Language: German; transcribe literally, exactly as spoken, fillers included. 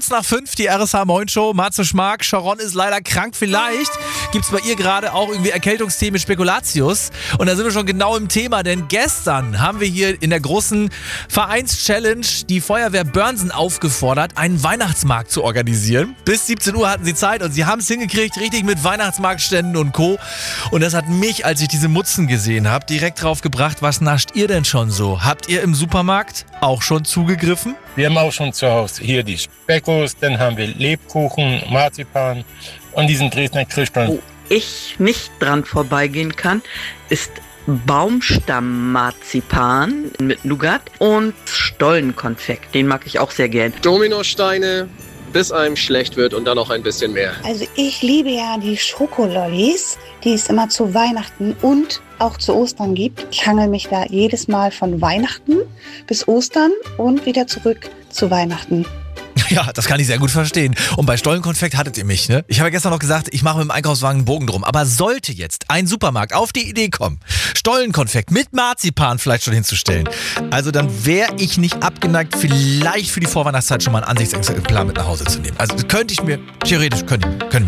Kurz nach fünf, die R S H Moin Show. Matze Schmark, Sharon ist leider krank. Vielleicht gibt's bei ihr gerade auch irgendwie Erkältungsthemen mit Spekulatius. Und da sind wir schon genau im Thema, denn gestern haben wir hier in der großen Vereins-Challenge die Feuerwehr Börnsen aufgefordert, einen Weihnachtsmarkt zu organisieren. Bis siebzehn Uhr hatten sie Zeit und sie haben es hingekriegt, richtig mit Weihnachtsmarktständen und Co. Und das hat mich, als ich diese Mutzen gesehen habe, direkt drauf gebracht, was nascht ihr denn schon so? Habt ihr im Supermarkt auch schon zugegriffen? Wir haben auch schon zu Hause hier die Speckos, dann haben wir Lebkuchen, Marzipan und diesen Dresdner Kirschstollen. Wo ich nicht dran vorbeigehen kann, ist Baumstamm-Marzipan mit Nougat und Stollenkonfekt. Den mag ich auch sehr gern. Dominosteine, bis einem schlecht wird und dann noch ein bisschen mehr. Also ich liebe ja die Schokolollis, die es immer zu Weihnachten und auch zu Ostern gibt. Ich hangel mich da jedes Mal von Weihnachten bis Ostern und wieder zurück zu Weihnachten. Ja, das kann ich sehr gut verstehen. Und bei Stollenkonfekt hattet ihr mich, ne? Ich habe ja gestern noch gesagt, ich mache mit dem Einkaufswagen einen Bogen drum. Aber sollte jetzt ein Supermarkt auf die Idee kommen, Stollenkonfekt mit Marzipan vielleicht schon hinzustellen, also dann wäre ich nicht abgeneigt, vielleicht für die Vorweihnachtszeit schon mal ein Ansichtsexemplar mit nach Hause zu nehmen. Also könnte ich mir, theoretisch könnte, können wir.